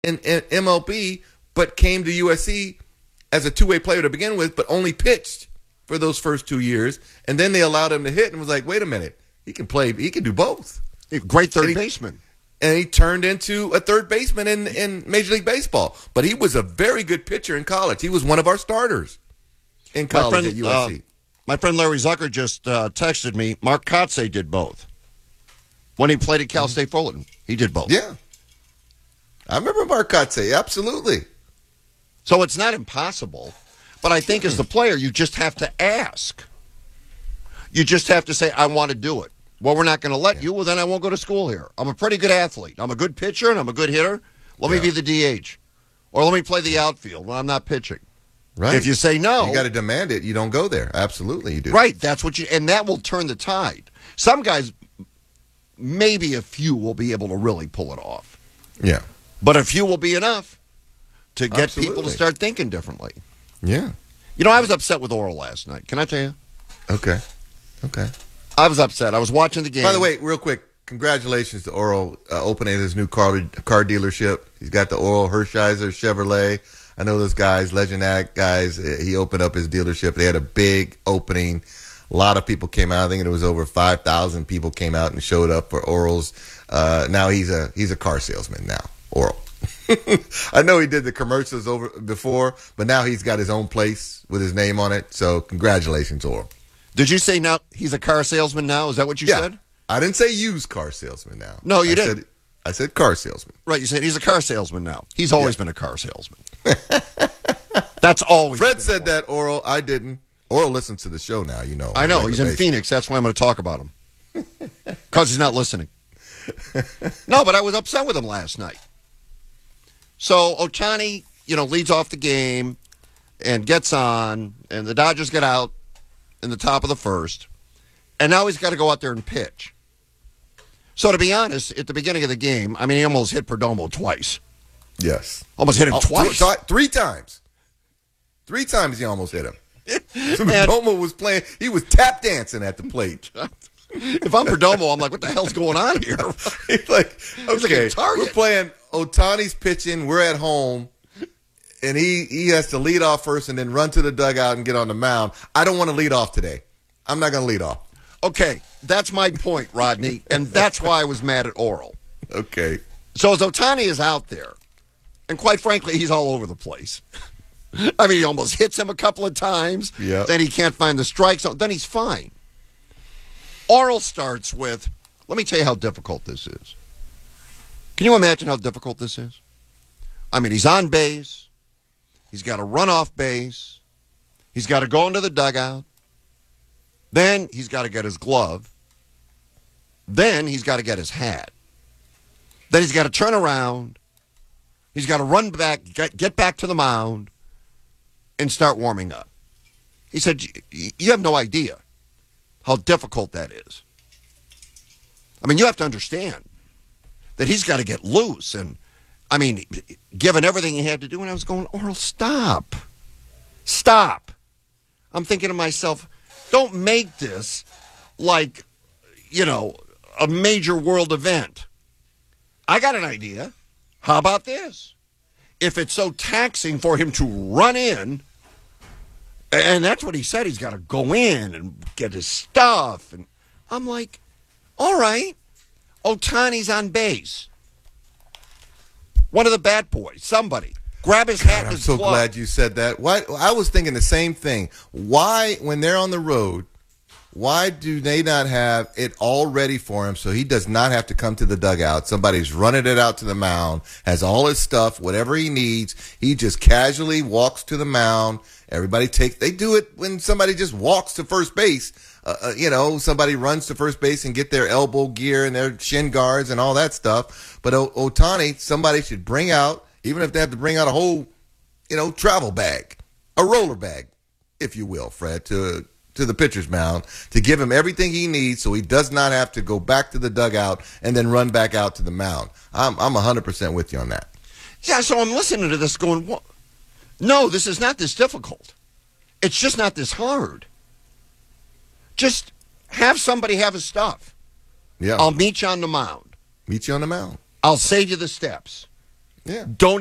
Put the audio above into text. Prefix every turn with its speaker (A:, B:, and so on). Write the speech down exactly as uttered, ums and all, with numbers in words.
A: in, in M L B, but came to U S C as a two-way player to begin with, but only pitched for those first two years. And then they allowed him to hit and was like, wait a minute, he can play, he can do both.
B: Great third
A: and he,
B: baseman.
A: And he turned into a third baseman in, in Major League Baseball. But he was a very good pitcher in college. He was one of our starters in college
B: friend,
A: at U S C.
B: Uh, my friend Larry Zucker just uh, texted me, Mark Kotze did both. When he played at Cal State Fullerton, he did both.
A: Yeah. I remember Mark Kotze, absolutely.
B: So it's not impossible. But I think as the player, you just have to ask. You just have to say, I want to do it. Well, we're not going to let yeah. you. Well, then I won't go to school here. I'm a pretty good athlete. I'm a good pitcher, and I'm a good hitter. Let yeah. me be the D H. Or let me play the outfield when I'm not pitching.
A: Right.
B: If you say no.
A: You got to demand it. You don't go there. Absolutely, you do.
B: Right. That's what you, and that will turn the tide. Some guys, maybe a few will be able to really pull it off.
A: Yeah.
B: But a few will be enough to get
A: Absolutely.
B: people to start thinking differently.
A: Yeah.
B: You know, I was upset with Oral last night. Can I tell you?
A: Okay. Okay.
B: I was upset. I was watching the game.
A: By the way, real quick, congratulations to Oral uh, opening his new car car dealership. He's got the Oral Hershiser Chevrolet. I know those guys, Legend Act guys. He opened up his dealership. They had a big opening. A lot of people came out. I think it was over five thousand people came out and showed up for Oral's. Uh, now he's a he's a car salesman now, Oral. I know he did the commercials over before, but now he's got his own place with his name on it. So congratulations, Oral.
B: Did you say now he's a car salesman now? Is that what you
A: yeah.
B: said?
A: I didn't say used car salesman now.
B: No, you
A: I
B: didn't.
A: Said, I said car salesman.
B: Right, you said he's a car salesman now. He's always yeah. been a car salesman. That's always
A: Fred
B: been
A: said that, Oral. I didn't. Oral listens to the show now, you know.
B: I know. He's in basis. Phoenix. That's why I'm going to talk about him. Because he's not listening. No, but I was upset with him last night. So Ohtani, you know, leads off the game and gets on, and the Dodgers get out in the top of the first, and now he's got to go out there and pitch. So to be honest, at the beginning of the game, I mean, he almost hit Perdomo twice.
A: Yes.
B: Almost hit him oh, twice.
A: Th- three times. Three times he almost hit him. Perdomo was playing, he was tap dancing at the plate.
B: If I'm Perdomo, I'm like, what the hell's going on here?
A: He's like, okay,
B: like
A: we're playing, Ohtani's pitching, we're at home, and he, he has to lead off first and then run to the dugout and get on the mound. I don't want to lead off today. I'm not going to lead off.
B: Okay, that's my point, Rodney, and that's why I was mad at Oral.
A: Okay.
B: So as Ohtani is out there, and quite frankly, he's all over the place. I mean, he almost hits him a couple of times.
A: Yep.
B: Then he can't find the strike zone. Then he's fine. Oral starts with, let me tell you how difficult this is. Can you imagine how difficult this is? I mean, he's on base. He's got to run off base. He's got to go into the dugout. Then he's got to get his glove. Then he's got to get his hat. Then he's got to turn around. He's got to run back, get, get back to the mound, and start warming up. He said, you have no idea how difficult that is. I mean, you have to understand that he's got to get loose. And, I mean, given everything he had to do, and I was going, Oral, stop. Stop. I'm thinking to myself, don't make this like, you know, a major world event. I got an idea. How about this? If it's so taxing for him to run in, and that's what he said, he's got to go in and get his stuff. And I'm like, all right, Ohtani's on base. One of the bat boys, somebody. Grab his hat and
A: I'm
B: his
A: so
B: glove.
A: glad you said that. Why? I was thinking the same thing. Why, when they're on the road, why do they not have it all ready for him so he does not have to come to the dugout? Somebody's running it out to the mound, has all his stuff, whatever he needs. He just casually walks to the mound. Everybody takes, they do it when somebody just walks to first base. Uh, uh, you know, somebody runs to first base and get their elbow gear and their shin guards and all that stuff. But o- Ohtani, somebody should bring out, even if they have to bring out a whole, you know, travel bag, a roller bag, if you will, Fred, to to the pitcher's mound to give him everything he needs so he does not have to go back to the dugout and then run back out to the mound. I'm I'm one hundred percent with you on that.
B: Yeah, so I'm listening to this going, what? No, this is not this difficult. It's just not this hard. Just have somebody have his stuff.
A: Yeah.
B: I'll meet you on the mound.
A: Meet you on the mound.
B: I'll save you the steps.
A: Yeah.
B: Don't